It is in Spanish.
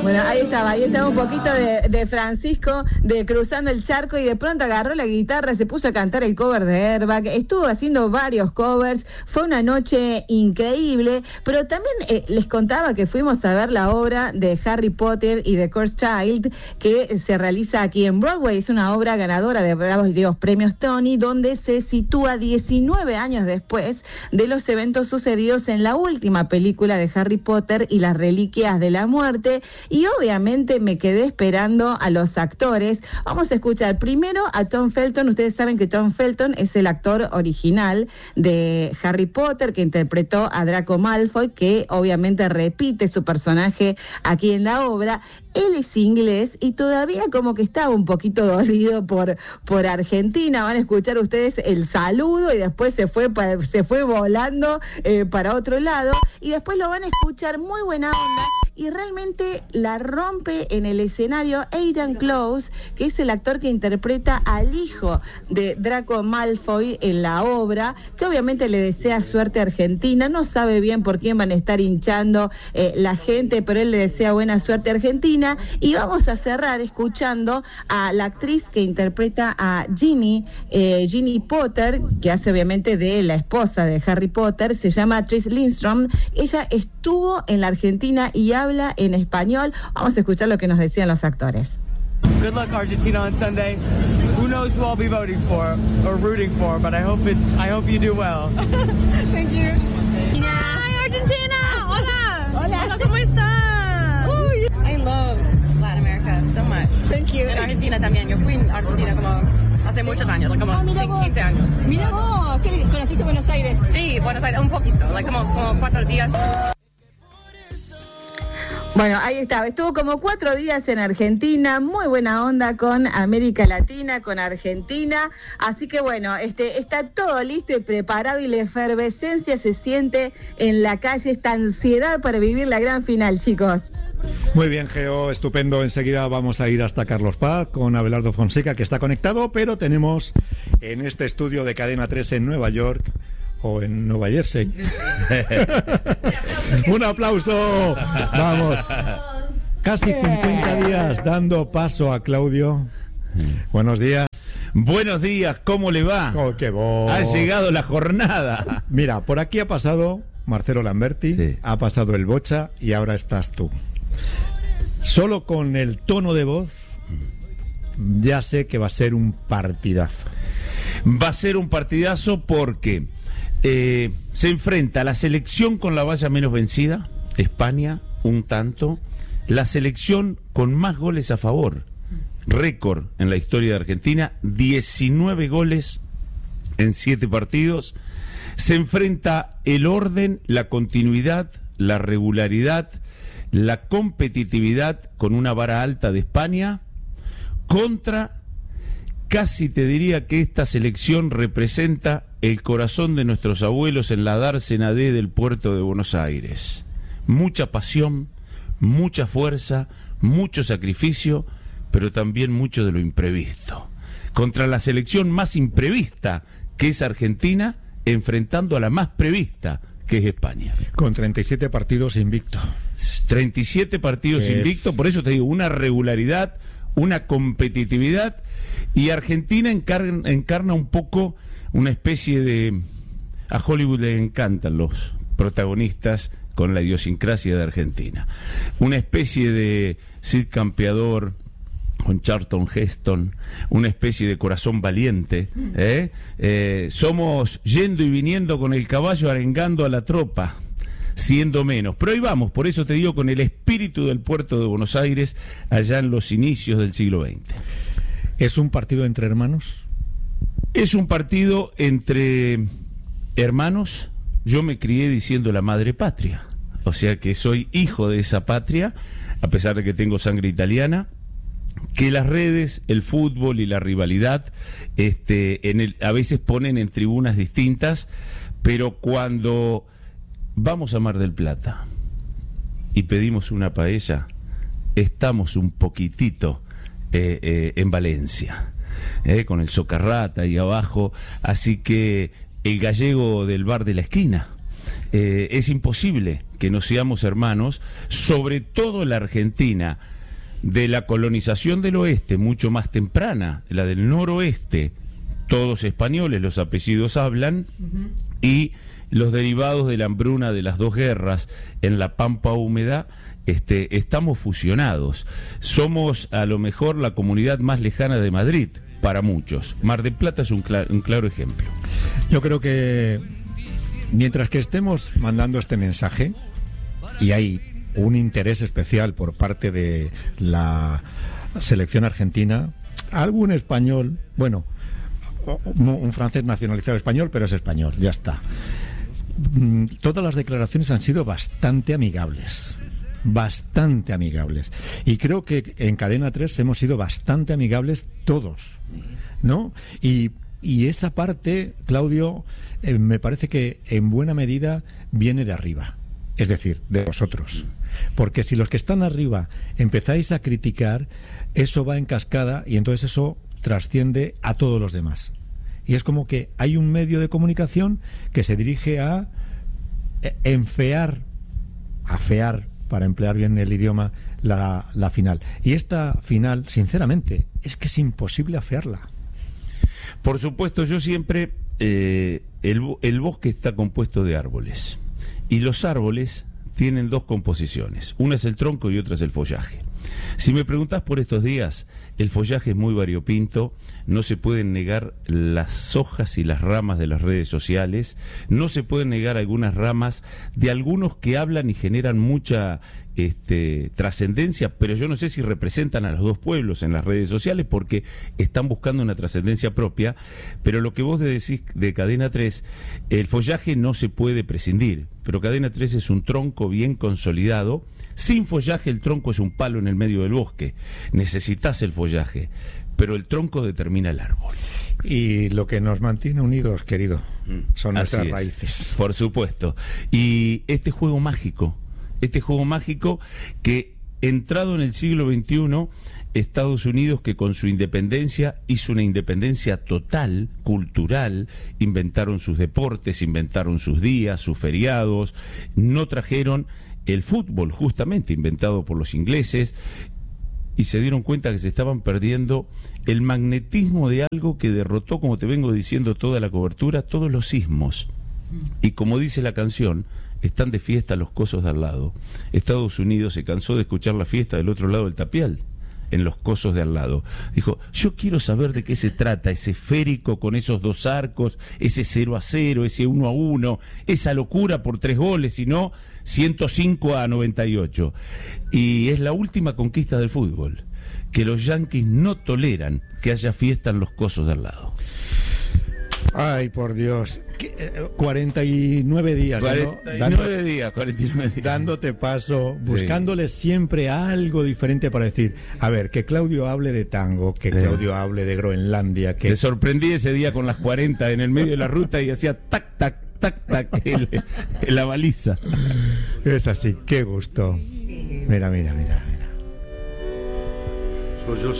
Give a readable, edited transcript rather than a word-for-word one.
Bueno, ahí estaba un poquito de Francisco, de Cruzando el Charco, y de pronto agarró la guitarra, se puso a cantar el cover de Airbag, estuvo haciendo varios covers, fue una noche increíble, pero también les contaba que fuimos a ver la obra de Harry Potter y The Cursed Child, que se realiza aquí en Broadway. Es una obra ganadora de varios premios Tony, donde se sitúa 19 años después de los eventos sucedidos en la última película de Harry Potter y las Reliquias de la Muerte. Y obviamente me quedé esperando a los actores. Vamos a escuchar primero a Tom Felton. Ustedes saben que Tom Felton es el actor original de Harry Potter, que interpretó a Draco Malfoy, que obviamente repite su personaje aquí en la obra. Él es inglés y todavía como que estaba un poquito dolido por Argentina. Van a escuchar ustedes el saludo y después se fue volando para otro lado. Y después lo van a escuchar muy buena onda. Y realmente la rompe en el escenario Aidan Close, que es el actor que interpreta al hijo de Draco Malfoy en la obra, que obviamente le desea suerte a Argentina. No sabe bien por quién van a estar hinchando la gente, pero él le desea buena suerte a Argentina. Y vamos a cerrar escuchando a la actriz que interpreta a Ginny Potter, que hace obviamente de la esposa de Harry Potter. Se llama Tris Lindstrom. Ella estuvo en la Argentina y habla en español. Vamos a escuchar lo que nos decían los actores. Good luck, Argentina, on Sunday. Who knows who I'll be voting for or rooting for, but I hope you do well. Thank you. Hi, Argentina. Hola. Hola. ¿Cómo estás? I love Latin America so much. Thank you. En Argentina también. Yo fui a Argentina como hace muchos años, como 15 años. Mira vos, ¿qué conociste Buenos Aires? Sí, Buenos Aires, un poquito, como 4 días. Bueno, ahí estaba. Estuvo como 4 días en Argentina, muy buena onda con América Latina, con Argentina. Así que bueno, está todo listo y preparado y la efervescencia se siente en la calle, esta ansiedad para vivir la gran final, chicos. Muy bien, Geo, estupendo. Enseguida vamos a ir hasta Carlos Paz con Abelardo Fonseca, que está conectado, pero tenemos en este estudio de Cadena 3 en Nueva York o en Nueva Jersey. ¡Un aplauso! Vamos. Casi 50 días dando paso a Claudio. Buenos días. Buenos días, ¿cómo le va? Oh, qué voz. Ha llegado la jornada. Mira, por aquí ha pasado Marcelo Lamberti, sí. Ha pasado el Bocha y ahora estás tú. Solo con el tono de voz ya sé que va a ser un partidazo. Va a ser un partidazo porque se enfrenta la selección con la valla menos vencida, España, un tanto, la selección con más goles a favor, récord en la historia de Argentina, 19 goles en 7 partidos. Se enfrenta el orden, la continuidad, la regularidad, la competitividad con una vara alta de España contra, casi te diría que esta selección representa el corazón de nuestros abuelos en la dársena D del puerto de Buenos Aires. Mucha pasión, mucha fuerza, mucho sacrificio, pero también mucho de lo imprevisto. Contra la selección más imprevista, que es Argentina, enfrentando a la más prevista, que es España. Con 37 partidos invicto. 37 partidos invicto, por eso te digo, una regularidad, una competitividad, y Argentina encarna un poco una especie de... A Hollywood le encantan los protagonistas con la idiosincrasia de Argentina. Una especie de Cid Campeador con Charlton Heston, una especie de corazón valiente, somos yendo y viniendo con el caballo arengando a la tropa, siendo menos, pero ahí vamos, por eso te digo, con el espíritu del puerto de Buenos Aires allá en los inicios del siglo XX. ¿Es un partido entre hermanos? Es un partido entre hermanos. Yo me crié diciendo la madre patria, o sea que soy hijo de esa patria, a pesar de que tengo sangre italiana. Que las redes, el fútbol y la rivalidad a veces ponen en tribunas distintas, pero cuando vamos a Mar del Plata y pedimos una paella, estamos un poquitito en Valencia, con el Socarrata ahí abajo, así que el gallego del bar de la esquina, es imposible que no seamos hermanos, sobre todo la Argentina, de la colonización del oeste, mucho más temprana, la del noroeste, todos españoles, los apellidos hablan, y los derivados de la hambruna de las dos guerras en la pampa húmeda, estamos fusionados. Somos a lo mejor la comunidad más lejana de Madrid, para muchos. Mar del Plata es un claro ejemplo. Yo creo que mientras que estemos mandando este mensaje, y hay un interés especial por parte de la selección argentina, algún español, bueno, un francés nacionalizado español, pero es español, ya está. Todas las declaraciones han sido bastante amigables, y creo que en Cadena 3 hemos sido bastante amigables todos, ¿no? Y esa parte, Claudio, me parece que en buena medida viene de arriba, es decir, de vosotros, porque si los que están arriba empezáis a criticar, eso va en cascada y entonces eso trasciende a todos los demás. Y es como que hay un medio de comunicación que se dirige a afear, para emplear bien el idioma, la final. Y esta final, sinceramente, es que es imposible afearla. Por supuesto, yo siempre... el bosque está compuesto de árboles. Y los árboles tienen dos composiciones. Una es el tronco y otra es el follaje. Si me preguntás por estos días, el follaje es muy variopinto, no se pueden negar las hojas y las ramas de las redes sociales, no se pueden negar algunas ramas de algunos que hablan y generan mucha trascendencia, pero yo no sé si representan a los dos pueblos en las redes sociales porque están buscando una trascendencia propia, pero lo que vos decís de Cadena 3, el follaje no se puede prescindir, pero Cadena 3 es un tronco bien consolidado. Sin follaje el tronco es un palo en el medio del bosque, necesitas el follaje, pero el tronco determina el árbol. Y lo que nos mantiene unidos, querido, son nuestras raíces. Por supuesto. Y este juego mágico que entrado en el siglo XXI, Estados Unidos, que con su independencia hizo una independencia total, cultural, inventaron sus deportes, inventaron sus días, sus feriados, no trajeron el fútbol, justamente inventado por los ingleses, y se dieron cuenta que se estaban perdiendo el magnetismo de algo que derrotó, como te vengo diciendo toda la cobertura, todos los sismos. Y como dice la canción, están de fiesta los cosos de al lado. Estados Unidos se cansó de escuchar la fiesta del otro lado del tapial, en los cosos de al lado. Dijo, yo quiero saber de qué se trata ese esférico con esos dos arcos, ese 0-0, ese 1-1, esa locura por 3 goles, y no 105-98. Y es la última conquista del fútbol, que los Yankees no toleran que haya fiesta en los cosos de al lado. Ay, por Dios. 49 días, 49 días. Dándote paso, buscándole siempre algo diferente para decir, a ver, que Claudio hable de tango, que Claudio hable de Groenlandia. Que... Te sorprendí ese día con las 40 en el medio de la ruta y hacía tac, tac, tac, tac, la baliza. Es así, qué gusto. Mira.